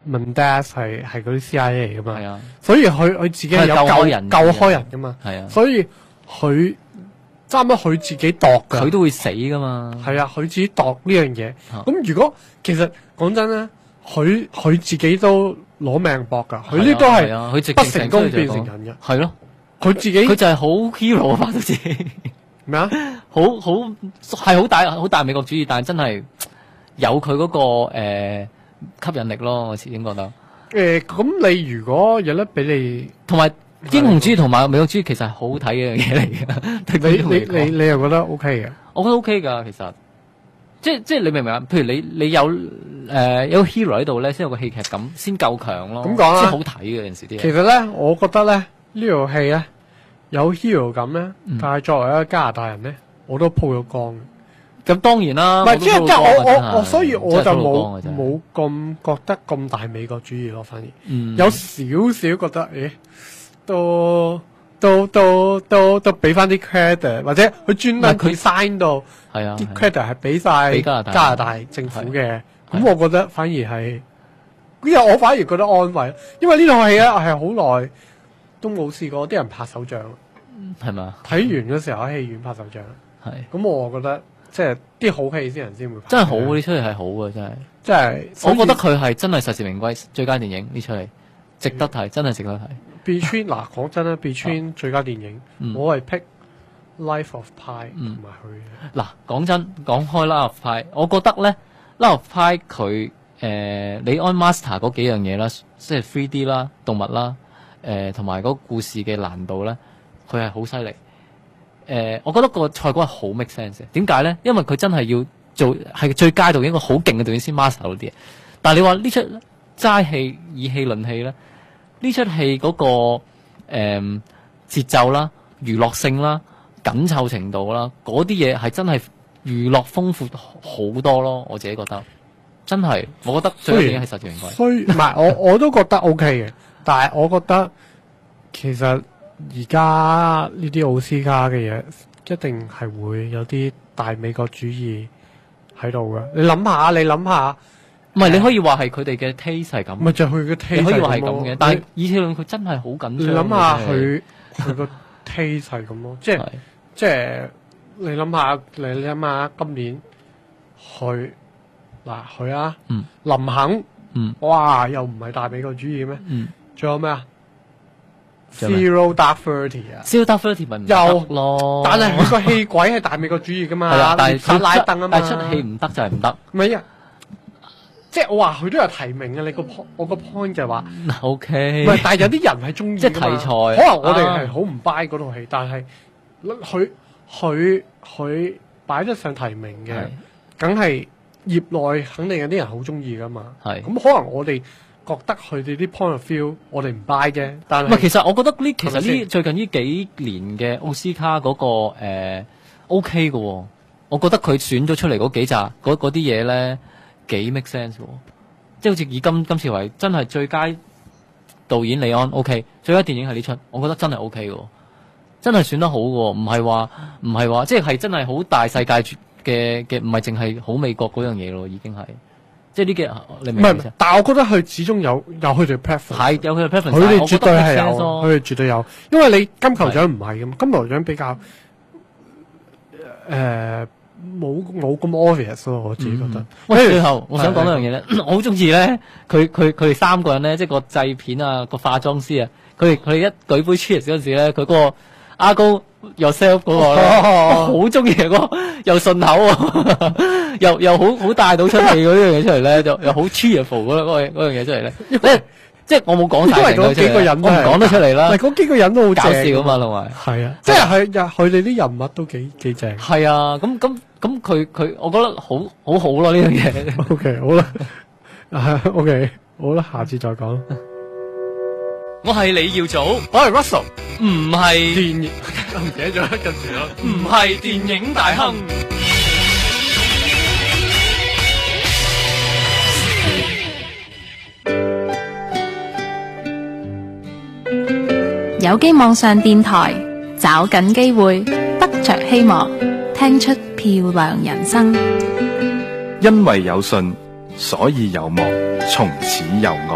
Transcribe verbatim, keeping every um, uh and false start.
Mendes 係係嗰啲 C I A 嚟噶嘛， 係啊， 所以佢佢自己有佢係救開人救開人噶嘛， 係啊， 所以佢差唔多佢自己度噶， 佢都會死噶嘛。 係啊，佢自己度呢樣嘢。 啊咁如果其實講真咧，佢佢自己都攞命搏噶，佢呢都係啊，佢直不情成功變出嚟就講成人嘅。 係咯， 佢自己佢就係好 hero 啊，到自己咩啊？ 好好係好大好大美國主義，但係真係有佢嗰、個誒、呃、吸引力咯，我始終覺得。 誒，咁你如果有得俾你， 同埋英雄主義同埋美國主義其實係好睇嘅一樣嘢嚟嘅。 你你你你又覺得 OK 嘅？ 我覺得 OK 㗎，其實即係即係你明唔明啊？譬如你你有誒、呃、有個 hero 喺度咧，先有個戲劇感，先夠強咯。 咁講啦先好睇嘅有陣時啲嘢。 其實咧，我覺得咧呢套戲咧有 hero 感咧， 嗯但係作為一個加拿大人咧，我都鋪咗光嘅。 咁當然啦， 唔係，即係即係我我我，所以我就真係冇鋪咗光嘅真係冇咁覺得咁大美國主義咯，反而嗯有少少覺得，誒，都都都都都俾翻啲 credit，或者佢專登佢 sign 到係啊啲 credit 係俾晒俾加拿大加拿大政府嘅，咁我覺得反而係，因為我反而覺得安慰，因為呢套戲咧係好耐都冇試過啲人拍手掌， 係嘛？ 睇完嗰時候喺戲院拍手掌， 係咁我覺得。即係啲好戲先人先會拍， 真係好呢出戲係好嘅，真係。 即係我覺得佢係真係實至名歸最佳電影呢出戲，值得睇，真係值得睇。 Between 嗱講真啦，Between 最佳電影， 嗯我係 pick Life of Pi 同嗯埋佢嘅。 嗱，講真，講開 Life of Pi，我覺得咧 Life of Pi 佢誒李安 master 嗰幾樣嘢啦，即係 three D 啦、動物啦，誒同埋嗰個故事嘅難度咧，佢係好犀利。誒、呃，我覺得個賽果係好 make sense 嘅。點解咧？因為佢真係要做係最佳導演一個好勁嘅導演先 master 到啲嘢。但係你話呢出齋戲以戲論戲咧，呢出戲嗰個誒、呃、節奏啦、娛樂性啦、緊湊程度啦，嗰啲嘢係真係娛樂豐富好多咯。我自己覺得真係，我覺得最佳電影係實至名歸。 所以唔係我我都覺得 OK 嘅，但係我覺得其實。而家呢啲奧斯卡嘅嘢，一定係會有啲大美國主義喺度嘅。你諗下，你諗下， 唔係你可以話係佢哋嘅 taste 係咁， 咪就係佢嘅 taste 你可以話係咁嘅。但係你以前佢真係好緊張。 你諗下佢佢個 taste 係咁咯，即係即係你諗下，你諗下今年佢嗱佢啊， 嗯、 林肯， 嗯、 哇又唔係大美國主義咩？仲、 嗯、 有咩啊？Zero Dark Thirty 啊 ，Zero Dark Thirty 咪唔得咯， 但係佢個戲鬼係大美國主義噶嘛， 係啊，但係法拉登啊嘛， 但係出戲唔得就係唔得。 唔係啊，即係我話佢都有提名嘅，你個 point 我個 point 就係話 ，OK， 唔係，但係有啲人係中意， 即係題材， 可能我哋係好唔 buy 嗰套戲，但係佢佢佢擺得上提名嘅，梗係業內肯定有啲人好中意噶嘛， 係咁可能我哋。覺得佢哋啲 point of view，我哋唔 buy 啫。但係唔係，其實我覺得呢，其實呢最近呢幾年嘅奧斯卡嗰、嗰個誒、呃、OK 嘅喎、哦，我覺得佢選咗出嚟嗰幾集嗰啲嘢咧幾 make sense 喎，即係好似以今今次為真係最佳導演李安 OK，最佳電影係呢出，我覺得真係 OK 嘅，真係選得好嘅喎，唔係話唔係話即係係真係好大世界嘅嘅，唔係淨係好美國嗰樣嘢咯，已經係。即係呢幾，你明唔明？ 但係我覺得佢始終有有佢哋 preference， 係有佢哋 preference， 佢哋絕對係有， 佢哋絕對有。因為你金球獎唔係咁，金球獎比較誒冇冇咁 obvious 咯，我自己覺得。 喂、嗯，最後我想講一樣嘢咧，我好中意咧，佢佢佢哋三個人咧，即係個製片啊，個化妝師啊，佢哋佢哋一舉杯 cheers 嗰陣時咧，佢嗰個阿高 yourself 嗰個咧，好中意嗰個又順口啊，又又好好帶到出戲嗰樣嘢出嚟咧，就又好 cheerful 嗰嗰嗰樣嘢出嚟咧。即係即係我冇講晒成個出嚟，我唔講得出嚟啦。 嗰幾個人都好搞笑啊嘛，同埋係啊，即係佢佢哋啲人物都幾幾正。 係啊，咁咁咁佢佢，我覺得好好好咯呢樣嘢。 OK，好啦，OK，好啦，下次再講。 我係李耀祖， 我係 Russell， 唔係電影，唔記得咗跟住咯， 唔係電影大亨。 有機網上電台，找緊機會，得着希望，聽出漂亮人生。 因為有信，所以有望，從此有愛。